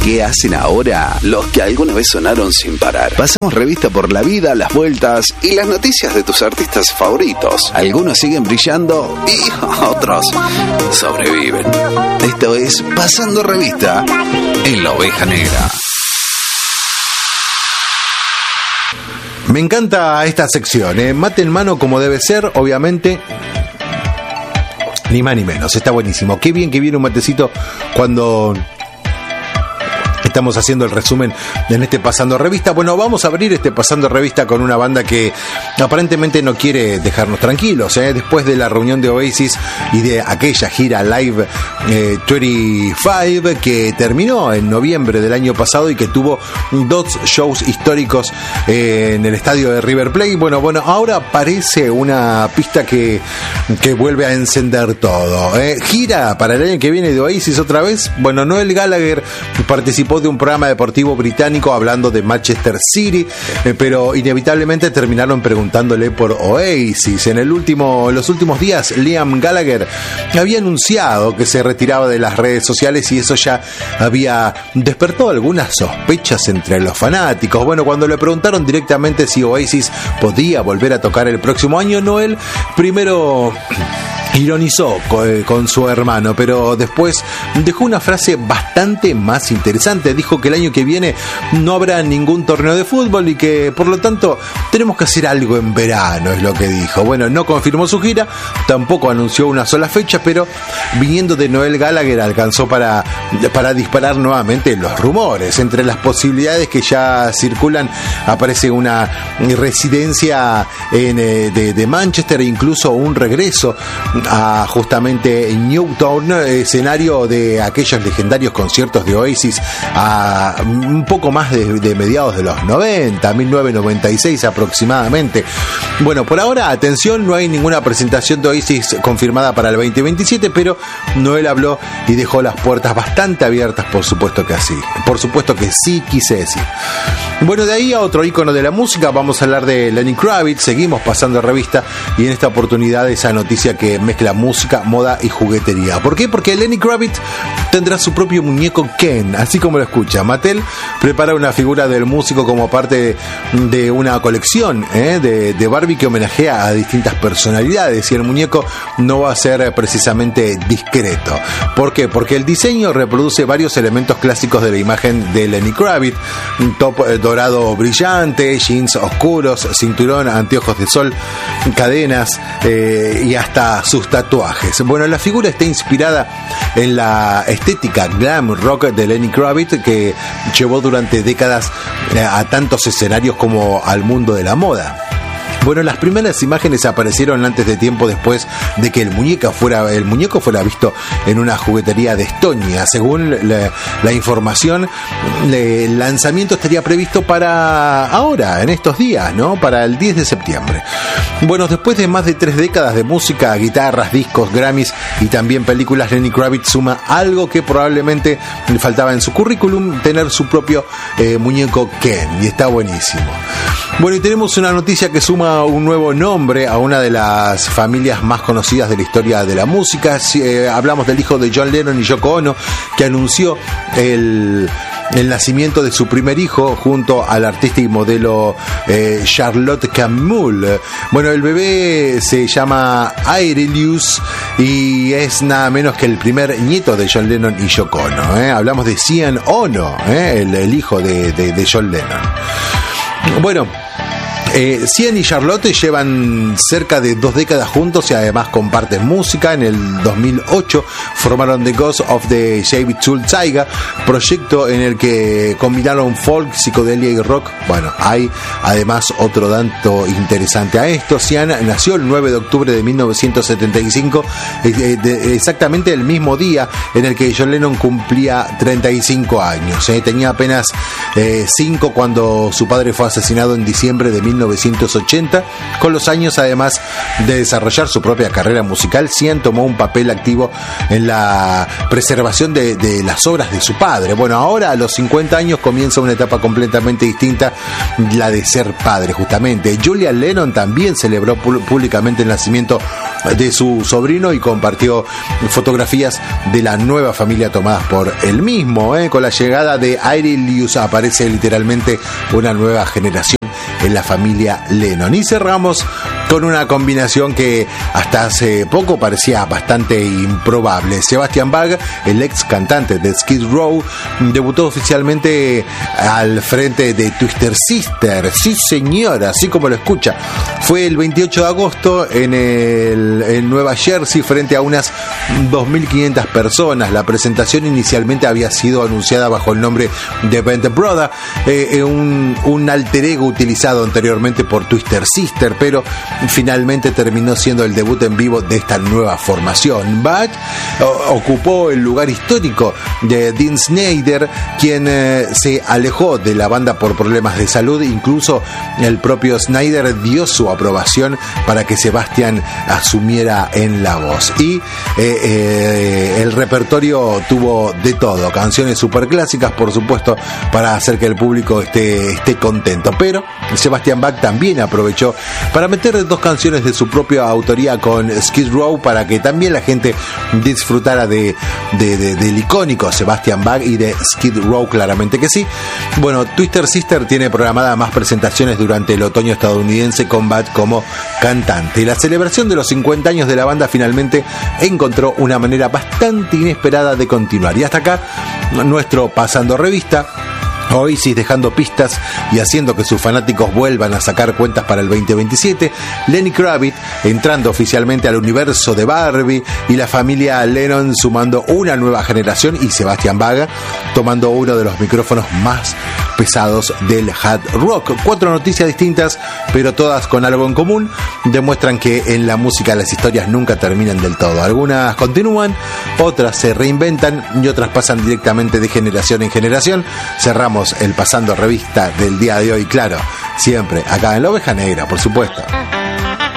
qué hacen ahora los que alguna vez sonaron sin parar. Pasamos revista por la vida, las vueltas y las noticias de tus artistas favoritos. Algunos siguen brillando y otros sobreviven. Esto es Pasando Revista en La Oveja Negra. Me encanta esta sección, mate en mano como debe ser, obviamente, ni más ni menos, está buenísimo. Qué bien que viene un matecito cuando estamos haciendo el resumen en este Pasando Revista. Bueno, vamos a abrir este Pasando Revista con una banda que aparentemente no quiere dejarnos tranquilos, después de la reunión de Oasis y de aquella gira Live 25 que terminó en noviembre del año pasado y que tuvo 2 shows históricos en el estadio de River Plate. Bueno, ahora aparece una pista que vuelve a encender todo. Gira para el año que viene de Oasis otra vez. Bueno, Noel Gallagher participó de un programa deportivo británico hablando de Manchester City, pero inevitablemente terminaron preguntándole por Oasis. En los últimos días, Liam Gallagher había anunciado que se retiraba de las redes sociales y eso ya había despertado algunas sospechas entre los fanáticos. Bueno, cuando le preguntaron directamente si Oasis podía volver a tocar el próximo año, Noel primero ironizó con su hermano, pero después dejó una frase bastante más interesante. Dijo que el año que viene no habrá ningún torneo de fútbol y que por lo tanto tenemos que hacer algo en verano, es lo que dijo. Bueno, no confirmó su gira, tampoco anunció una sola fecha, pero viniendo de Noel Gallagher alcanzó para disparar nuevamente los rumores. Entre las posibilidades que ya circulan aparece una residencia de Manchester e incluso un regreso a justamente Newtown, escenario de aquellos legendarios conciertos de Oasis a un poco más de mediados de los 90, 1996 aproximadamente. Bueno, por ahora, atención, no hay ninguna presentación de Oasis confirmada para el 2027, pero Noel habló y dejó las puertas bastante abiertas, por supuesto que sí, quise decir. Bueno, de ahí a otro ícono de la música, vamos a hablar de Lenny Kravitz. Seguimos pasando revista y en esta oportunidad esa noticia que mezcla música, moda y juguetería. ¿Por qué? Porque Lenny Kravitz tendrá su propio muñeco Ken, así como lo escucha. Mattel prepara una figura del músico como parte de una colección de Barbie que homenajea a distintas personalidades, y el muñeco no va a ser precisamente discreto. ¿Por qué? Porque el diseño reproduce varios elementos clásicos de la imagen de Lenny Kravitz: un top dorado brillante, jeans oscuros, cinturón, anteojos de sol, cadenas y hasta sus tatuajes. Bueno, la figura está inspirada en la estética glam rock de Lenny Kravitz, que llevó durante décadas a tantos escenarios como al mundo de la moda. Bueno, las primeras imágenes aparecieron antes de tiempo después de que el muñeco fuera visto en una juguetería de Estonia. Según la información, el lanzamiento estaría previsto para ahora, en estos días, ¿no? Para el 10 de septiembre. Bueno, después de más de 3 décadas de música, guitarras, discos, Grammys y también películas, Lenny Kravitz suma algo que probablemente le faltaba en su currículum: tener su propio muñeco Ken, y está buenísimo. Bueno, y tenemos una noticia que suma un nuevo nombre a una de las familias más conocidas de la historia de la música. Hablamos del hijo de John Lennon y Yoko Ono, que anunció el nacimiento de su primer hijo junto al artista y modelo Charlotte Camul. Bueno, el bebé se llama Aurelius y es nada menos que el primer nieto de John Lennon y Yoko Ono. Hablamos de Sean Ono, el hijo de John Lennon. Bueno, Sean y Charlotte llevan cerca de 2 décadas juntos y además comparten música. En el 2008 formaron The Ghost of the Shave Tool Taiga, proyecto en el que combinaron folk, psicodelia y rock. Bueno, hay además otro dato interesante a esto: Sean nació el 9 de octubre de 1975, exactamente el mismo día en el que John Lennon cumplía 35 años. Tenía apenas 5 cuando su padre fue asesinado en diciembre de 1975. 1980. Con los años, además de desarrollar su propia carrera musical, Cian tomó un papel activo en la preservación de las obras de su padre. Bueno, ahora a los 50 años comienza una etapa completamente distinta, la de ser padre, justamente. Julian Lennon también celebró públicamente el nacimiento de su sobrino y compartió fotografías de la nueva familia tomadas por él mismo. Con la llegada de Aurelius aparece literalmente una nueva generación en la familia Lennon. Y cerramos con una combinación que hasta hace poco parecía bastante improbable. Sebastian Bach, el ex cantante de Skid Row, debutó oficialmente al frente de Twisted Sister. Sí, señora, así como lo escucha. Fue el 28 de agosto en Nueva Jersey frente a unas 2.500 personas. La presentación inicialmente había sido anunciada bajo el nombre de Band of Brothers, un alter ego utilizado anteriormente por Twisted Sister, pero finalmente terminó siendo el debut en vivo de esta nueva formación. Bach ocupó el lugar histórico de Dean Snyder, quien se alejó de la banda por problemas de salud. Incluso el propio Snyder dio su aprobación para que Sebastian asumiera en la voz. Y el repertorio tuvo de todo, canciones super clásicas, por supuesto, para hacer que el público esté contento. Pero Sebastian Bach también aprovechó para meter dos canciones de su propia autoría con Skid Row para que también la gente disfrutara del icónico Sebastian Bach y de Skid Row, claramente que sí. Bueno, Twisted Sister tiene programadas más presentaciones durante el otoño estadounidense con Bach como cantante. Y la celebración de los 50 años de la banda finalmente encontró una manera bastante inesperada de continuar. Y hasta acá nuestro Pasando Revista. Oasis dejando pistas y haciendo que sus fanáticos vuelvan a sacar cuentas para el 2027, Lenny Kravitz entrando oficialmente al universo de Barbie y la familia Lennon sumando una nueva generación y Sebastian Bach tomando uno de los micrófonos más pesados del hard rock. 4 noticias distintas, pero todas con algo en común. Demuestran que en la música las historias nunca terminan del todo. Algunas continúan, otras se reinventan y otras pasan directamente de generación en generación. Cerramos el Pasando Revista del día de hoy, claro, siempre acá en La Oveja Negra, por supuesto.